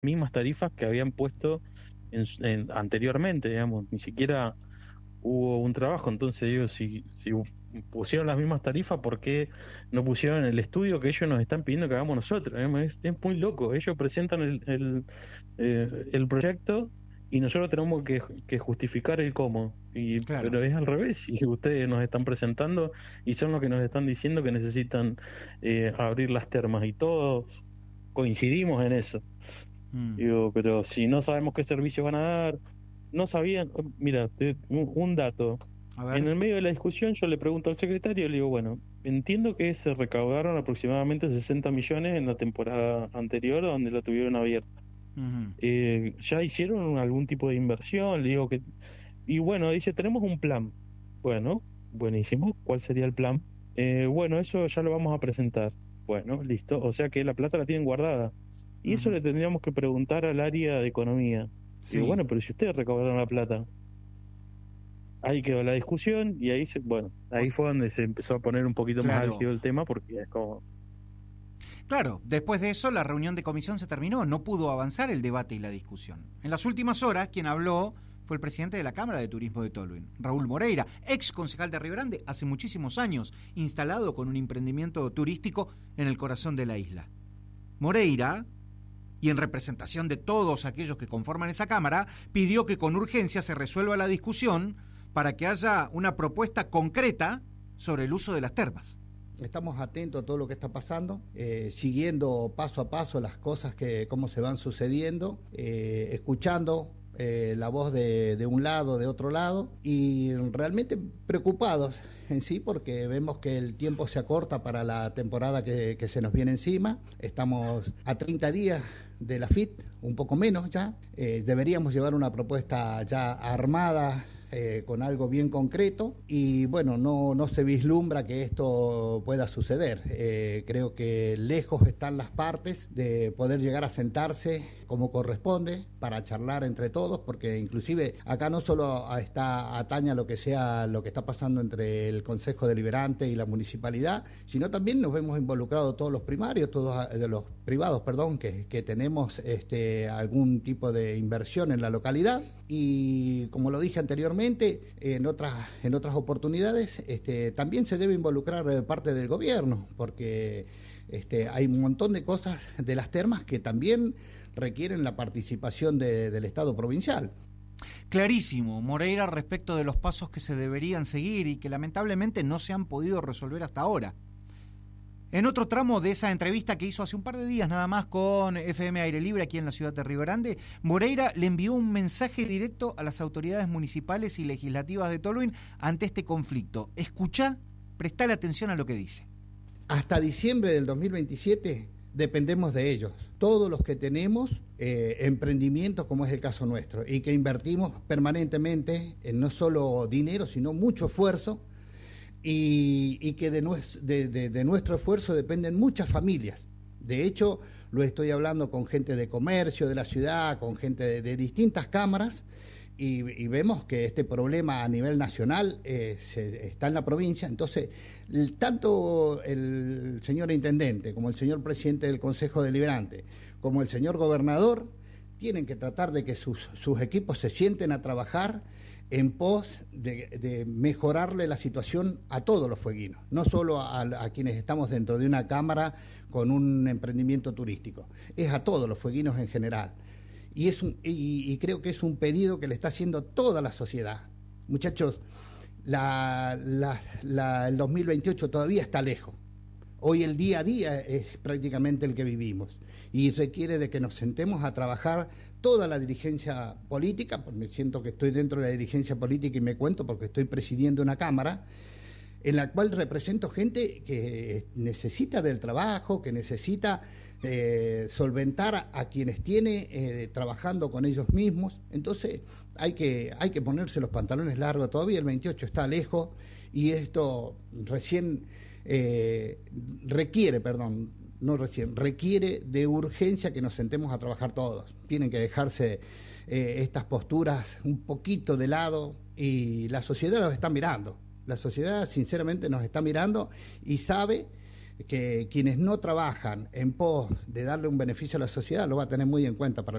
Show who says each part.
Speaker 1: mismas tarifas que habían puesto anteriormente, digamos, ni siquiera hubo un trabajo. Entonces digo, si pusieron las mismas tarifas, ¿por qué no pusieron el estudio que ellos nos están pidiendo que hagamos nosotros? Es muy loco. Ellos presentan el proyecto y nosotros tenemos que justificar el cómo.
Speaker 2: Claro.
Speaker 1: Pero es al revés, y ustedes nos están presentando y son los que nos están diciendo que necesitan abrir las termas, y todos coincidimos en eso.
Speaker 2: Mm.
Speaker 1: Digo, pero si no sabemos qué servicio van a dar, no sabían. Mira, un dato.
Speaker 2: A
Speaker 1: En
Speaker 2: ver.
Speaker 1: el medio de la discusión yo le pregunto al secretario, le digo, bueno, entiendo que se recaudaron aproximadamente 60 millones en la temporada anterior donde la tuvieron abierta.
Speaker 2: Ujú.
Speaker 1: ¿Ya hicieron algún tipo de inversión? Le digo que... Y bueno, dice, tenemos un plan. Bueno, buenísimo. ¿Cuál sería el plan? Bueno, eso ya lo vamos a presentar. Bueno, listo. O sea que la plata la tienen guardada. Y eso
Speaker 2: Ujú.
Speaker 1: le tendríamos que preguntar al área de economía. Digo,
Speaker 2: Sí.
Speaker 1: bueno, pero si ustedes recaudaron la plata, ahí quedó la discusión y bueno,
Speaker 2: O
Speaker 1: ahí fue donde se empezó a poner un poquito más
Speaker 2: claro.
Speaker 1: álgido el tema, porque es como...
Speaker 2: Claro, después de eso la reunión de comisión se terminó, no pudo avanzar el debate y la discusión. En las últimas horas, quien habló fue el presidente de la Cámara de Turismo de Tolwyn, Raúl Moreira, ex concejal de Río Grande, hace muchísimos años, instalado con un emprendimiento turístico en el corazón de la isla. Moreira, y en representación de todos aquellos que conforman esa Cámara, pidió que con urgencia se resuelva la discusión para que haya una propuesta concreta sobre el uso de las termas.
Speaker 3: Estamos atentos a todo lo que está pasando, siguiendo paso a paso las cosas cómo se van sucediendo, escuchando la voz de un lado, de otro lado, y realmente preocupados en sí, porque vemos que el tiempo se acorta para la temporada que se nos viene encima. Estamos a 30 días de la FIT, un poco menos ya. Deberíamos llevar una propuesta ya armada, con algo bien concreto, y bueno, no se vislumbra que esto pueda suceder. Creo que lejos están las partes de poder llegar a sentarse como corresponde para charlar entre todos, porque inclusive acá no solo atañe a lo que está pasando entre el Consejo Deliberante y la municipalidad, sino también nos vemos involucrados todos los primarios, todos de los privados, perdón, que tenemos algún tipo de inversión en la localidad. Y como lo dije anteriormente, en otras oportunidades, también se debe involucrar parte del gobierno, porque hay un montón de cosas de las termas que también requieren la participación del Estado provincial.
Speaker 2: Clarísimo, Moreira, respecto de los pasos que se deberían seguir y que lamentablemente no se han podido resolver hasta ahora. En otro tramo de esa entrevista que hizo hace un par de días nada más con FM Aire Libre aquí en la ciudad de Río Grande, Moreira le envió un mensaje directo a las autoridades municipales y legislativas de Tolwyn ante este conflicto. Escuchá, prestale atención a lo que dice.
Speaker 3: Hasta diciembre del 2027 dependemos de ellos. Todos los que tenemos emprendimientos, como es el caso nuestro, y que invertimos permanentemente en no solo dinero, sino mucho esfuerzo, y que de nuestro esfuerzo dependen muchas familias. De hecho, lo estoy hablando con gente de comercio de la ciudad, con gente de distintas cámaras, y vemos que este problema a nivel nacional está en la provincia. Entonces, tanto el señor intendente como el señor presidente del Consejo Deliberante, como el señor gobernador, tienen que tratar de que sus equipos se sienten a trabajar en pos de mejorarle la situación a todos los fueguinos, no solo a quienes estamos dentro de una cámara con un emprendimiento turístico, es a todos los fueguinos en general. Y creo que es un pedido que le está haciendo toda la sociedad. Muchachos, el 2028 todavía está lejos. Hoy el día a día es prácticamente el que vivimos, y requiere de que nos sentemos a trabajar toda la dirigencia política, porque me siento que estoy dentro de la dirigencia política y me cuento porque estoy presidiendo una cámara en la cual represento gente que necesita del trabajo, que necesita solventar a quienes tiene trabajando con ellos mismos. Entonces hay que ponerse los pantalones largos. Todavía el 28 está lejos, y esto requiere de urgencia que nos sentemos a trabajar todos. Tienen que dejarse estas posturas un poquito de lado, y la sociedad los está mirando. La sociedad sinceramente nos está mirando y sabe que quienes no trabajan en pos de darle un beneficio a la sociedad lo va a tener muy en cuenta para